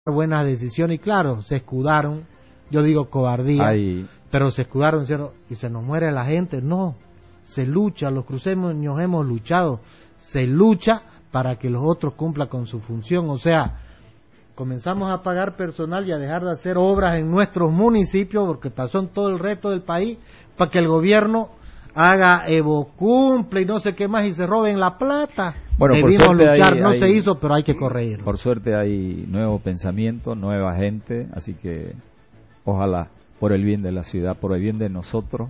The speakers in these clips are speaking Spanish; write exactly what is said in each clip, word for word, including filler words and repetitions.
buenas decisiones y claro, se escudaron, yo digo cobardía, Ay. pero se escudaron diciendo, y se nos muere la gente. No, se lucha, los cruceños hemos luchado, se lucha para que los otros cumplan con su función. O sea, comenzamos a pagar personal y a dejar de hacer obras en nuestros municipios, porque pasó en todo el resto del país, para que el gobierno haga Evo cumple y no sé qué más y se roben la plata. Bueno, debimos luchar, hay, no hay, se hizo, pero hay que corregir. Por suerte hay nuevo pensamiento, nueva gente, así que ojalá, por el bien de la ciudad, por el bien de nosotros,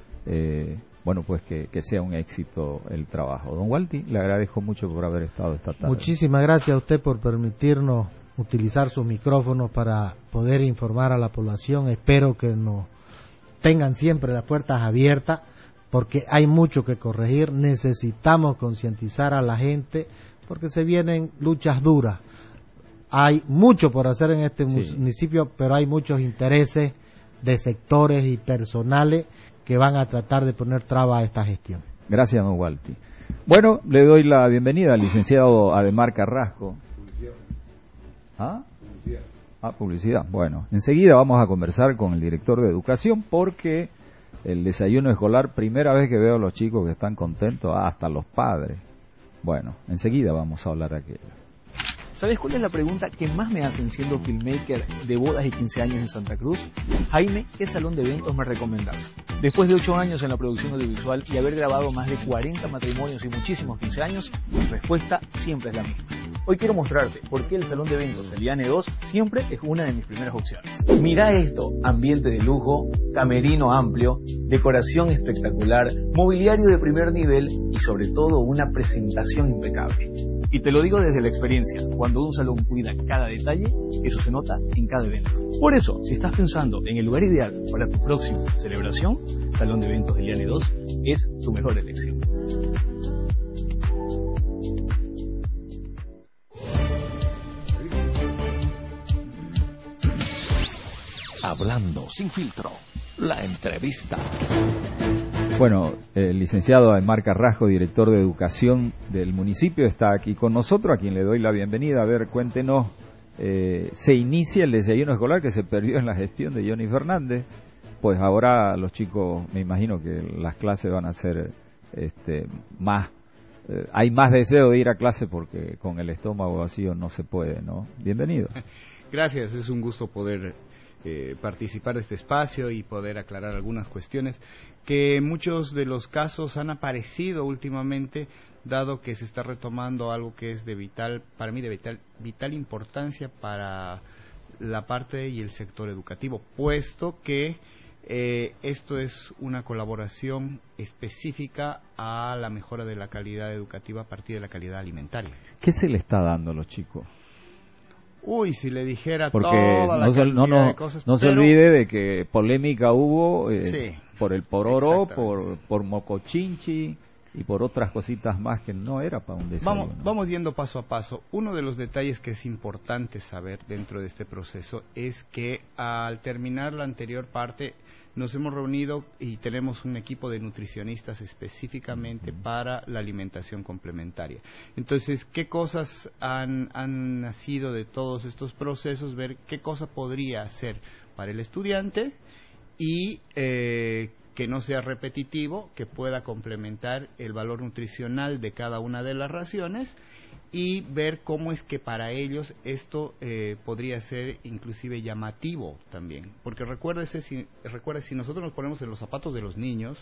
eh, bueno, pues que, que sea un éxito el trabajo. Don Walti, le agradezco mucho por haber estado esta tarde. Muchísimas gracias a usted por permitirnos utilizar sus micrófonos para poder informar a la población. Espero que nos tengan siempre las puertas abiertas, porque hay mucho que corregir, necesitamos concientizar a la gente, porque se vienen luchas duras. Hay mucho por hacer en este sí. municipio, pero hay muchos intereses de sectores y personales que van a tratar de poner traba a esta gestión. Gracias, don Walti. Bueno, le doy la bienvenida al licenciado Ademar Carrasco. Publicidad. ¿Ah? Publicidad. Ah, publicidad. Bueno, enseguida vamos a conversar con el director de educación porque el desayuno escolar, primera vez que veo a los chicos que están contentos, hasta los padres. Bueno, enseguida vamos a hablar de aquello. ¿Sabes cuál es la pregunta que más me hacen siendo filmmaker de bodas y quince años en Santa Cruz? Jaime, ¿qué salón de eventos me recomendás? Después de ocho años en la producción audiovisual y haber grabado más de cuarenta matrimonios y muchísimos quince años, mi respuesta siempre es la misma. Hoy quiero mostrarte por qué el salón de eventos del IANE dos siempre es una de mis primeras opciones. Mirá esto, ambiente de lujo, camerino amplio, decoración espectacular, mobiliario de primer nivel y sobre todo una presentación impecable. Y te lo digo desde la experiencia, cuando un salón cuida cada detalle, eso se nota en cada evento. Por eso, si estás pensando en el lugar ideal para tu próxima celebración, Salón de Eventos del IANE dos es tu mejor elección. Hablando sin filtro, la entrevista. Bueno, el licenciado Ademar Carrasco, director de educación del municipio, está aquí con nosotros, a quien le doy la bienvenida. A ver, cuéntenos, eh, se inicia el desayuno escolar que se perdió en la gestión de Johnny Fernández, pues ahora los chicos, me imagino que las clases van a ser este, más, eh, hay más deseo de ir a clase porque con el estómago vacío no se puede, ¿no? Bienvenido. Gracias, es un gusto poder Eh, participar de este espacio y poder aclarar algunas cuestiones que en muchos de los casos han aparecido últimamente, dado que se está retomando algo que es de vital, para mí de vital, vital importancia para la parte y el sector educativo, puesto que eh, esto es una colaboración específica a la mejora de la calidad educativa a partir de la calidad alimentaria. ¿Qué se le está dando a los chicos? Uy, si le dijera porque toda la no, se, no, no, de cosas, no pero... se olvide de que polémica hubo eh, sí, por el pororo, por, por mocochinchi y por otras cositas más que no era para un desayuno. Vamos, vamos yendo paso a paso. Uno de los detalles que es importante saber dentro de este proceso es que al terminar la anterior parte nos hemos reunido y tenemos un equipo de nutricionistas específicamente uh-huh. para la alimentación complementaria. Entonces, ¿qué cosas han, han nacido de todos estos procesos? Ver qué cosa podría hacer para el estudiante y eh, que no sea repetitivo, que pueda complementar el valor nutricional de cada una de las raciones y ver cómo es que para ellos esto eh, podría ser inclusive llamativo también. Porque recuérdese, si, recuerde, si nosotros nos ponemos en los zapatos de los niños,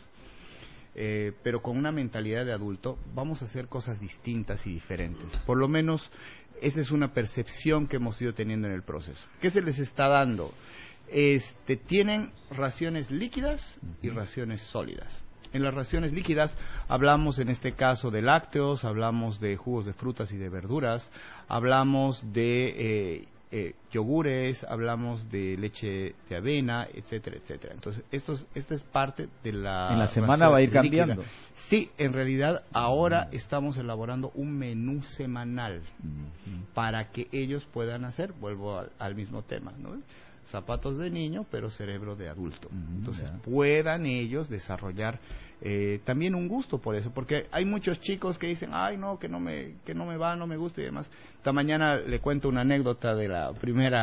eh, pero con una mentalidad de adulto, vamos a hacer cosas distintas y diferentes. Por lo menos esa es una percepción que hemos ido teniendo en el proceso. ¿Qué se les está dando? Este, tienen raciones líquidas y raciones sólidas. En las raciones líquidas hablamos en este caso de lácteos, hablamos de jugos de frutas y de verduras, hablamos de eh, eh, yogures, hablamos de leche de avena, etcétera, etcétera. Entonces, esto es, esta es parte de la... ¿En la semana va a ir cambiando? Líquida. Sí, en realidad ahora uh-huh. estamos elaborando un menú semanal uh-huh. para que ellos puedan hacer, vuelvo al, al mismo tema, ¿no? Zapatos de niño, pero cerebro de adulto. Uh-huh, Entonces yeah. puedan ellos desarrollar eh, también un gusto por eso, porque hay muchos chicos que dicen, ay no, que no me que no me va, no me gusta y demás. Esta mañana le cuento una anécdota de la primera